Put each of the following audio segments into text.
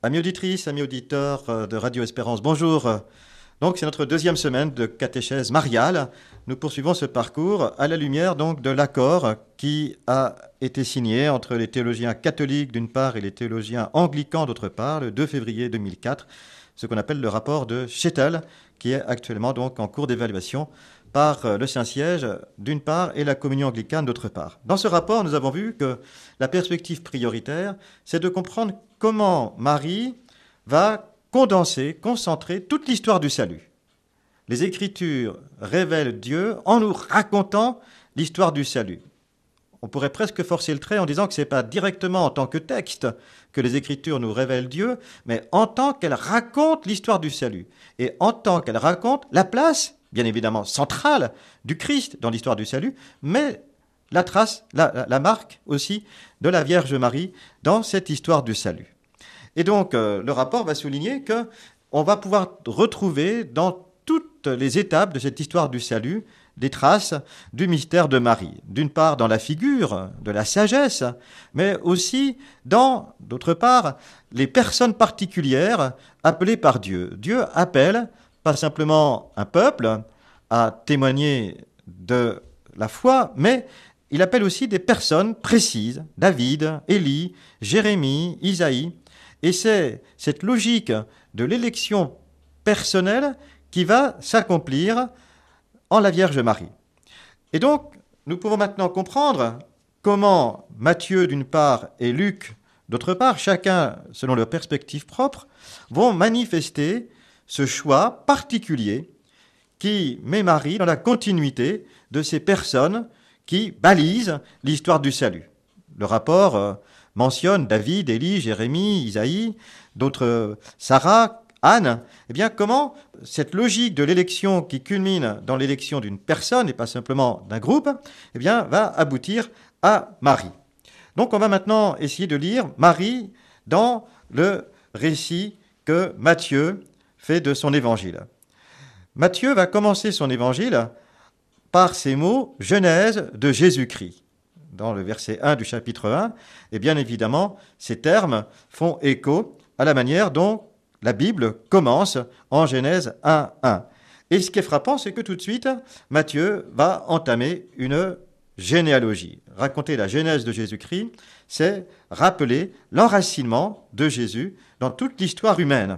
Amis auditrices, amis auditeurs de Radio Espérance, bonjour. Donc c'est notre deuxième semaine de catéchèse mariale. Nous poursuivons ce parcours à la lumière donc de l'accord qui a été signé entre les théologiens catholiques d'une part et les théologiens anglicans d'autre part le 2 février 2004, ce qu'on appelle le rapport de Shettel, qui est actuellement donc en cours d'évaluation par le Saint-Siège d'une part et la communion anglicane d'autre part. Dans ce rapport, nous avons vu que la perspective prioritaire, c'est de comprendre comment Marie va condenser, concentrer toute l'histoire du salut. Les Écritures révèlent Dieu en nous racontant l'histoire du salut. On pourrait presque forcer le trait en disant que ce n'est pas directement en tant que texte que les Écritures nous révèlent Dieu, mais en tant qu'elles racontent l'histoire du salut. Et en tant qu'elles racontent la place, bien évidemment centrale, du Christ dans l'histoire du salut, mais la trace, la marque aussi de la Vierge Marie dans cette histoire du salut. Et donc, le rapport va souligner qu'on va pouvoir retrouver dans toutes les étapes de cette histoire du salut des traces du mystère de Marie. D'une part, dans la figure de la sagesse, mais aussi dans, d'autre part, les personnes particulières appelées par Dieu. Dieu appelle pas simplement un peuple à témoigner de la foi, mais il appelle aussi des personnes précises, David, Élie, Jérémie, Isaïe. Et c'est cette logique de l'élection personnelle qui va s'accomplir en la Vierge Marie. Et donc, nous pouvons maintenant comprendre comment Matthieu d'une part et Luc d'autre part, chacun selon leur perspective propre, vont manifester ce choix particulier qui met Marie dans la continuité de ces personnes qui balisent l'histoire du salut. Le rapport mentionne David, Élie, Jérémie, Isaïe, d'autres, Sarah, Anne. Eh bien, comment cette logique de l'élection qui culmine dans l'élection d'une personne et pas simplement d'un groupe, eh bien, va aboutir à Marie. Donc, on va maintenant essayer de lire Marie dans le récit que Matthieu fait de son évangile. Matthieu va commencer son évangile par ces mots « Genèse de Jésus-Christ ». Dans le verset 1 du chapitre 1, et bien évidemment, ces termes font écho à la manière dont la Bible commence en Genèse 1:1. Et ce qui est frappant, c'est que tout de suite, Matthieu va entamer une généalogie. Raconter la genèse de Jésus-Christ, c'est rappeler l'enracinement de Jésus dans toute l'histoire humaine.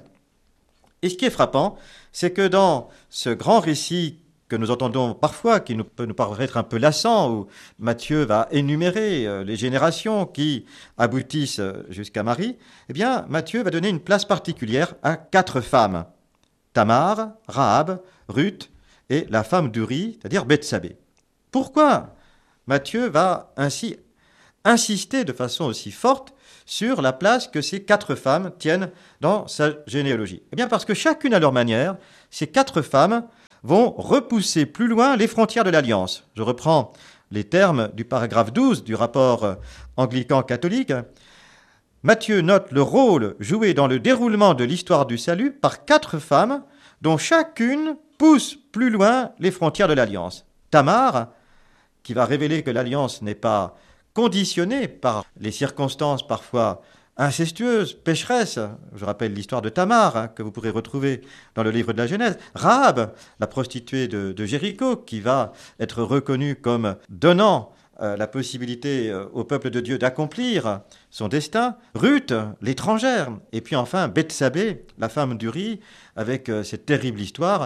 Et ce qui est frappant, c'est que dans ce grand récit que nous entendons parfois, qui peut nous paraître un peu lassant, où Matthieu va énumérer les générations qui aboutissent jusqu'à Marie, eh bien, Matthieu va donner une place particulière à 4 femmes. Tamar, Rahab, Ruth et la femme d'Uri, c'est-à-dire Bethsabée. Pourquoi Matthieu va ainsi insister de façon aussi forte sur la place que ces 4 femmes tiennent dans sa généalogie? Eh bien, parce que chacune à leur manière, ces 4 femmes vont repousser plus loin les frontières de l'Alliance. Je reprends les termes du paragraphe 12 du rapport anglican-catholique. Matthieu note le rôle joué dans le déroulement de l'histoire du salut par 4 femmes dont chacune pousse plus loin les frontières de l'Alliance. Tamar, qui va révéler que l'Alliance n'est pas conditionnée par les circonstances parfois incestueuse, pécheresse, je rappelle l'histoire de Tamar, que vous pourrez retrouver dans le livre de la Genèse. Rahab, la prostituée de Jéricho, qui va être reconnue comme donnant la possibilité au peuple de Dieu d'accomplir son destin. Ruth, l'étrangère. Et puis enfin, Bethsabée, la femme d'Uri, avec cette terrible histoire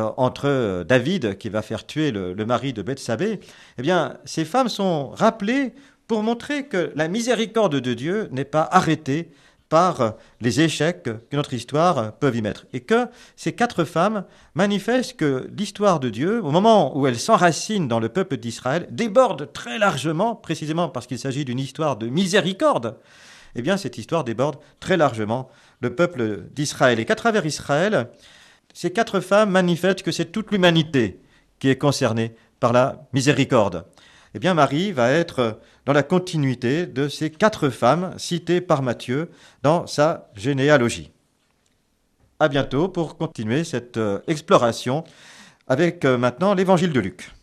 entre David, qui va faire tuer le mari de Bethsabée. Eh bien, ces femmes sont rappelées pour montrer que la miséricorde de Dieu n'est pas arrêtée par les échecs que notre histoire peut y mettre. Et que ces 4 femmes manifestent que l'histoire de Dieu, au moment où elle s'enracine dans le peuple d'Israël, déborde très largement, précisément parce qu'il s'agit d'une histoire de miséricorde. Eh bien, cette histoire déborde très largement le peuple d'Israël. Et qu'à travers Israël, ces 4 femmes manifestent que c'est toute l'humanité qui est concernée par la miséricorde. Eh bien, Marie va être dans la continuité de ces 4 femmes citées par Matthieu dans sa généalogie. À bientôt pour continuer cette exploration avec maintenant l'évangile de Luc.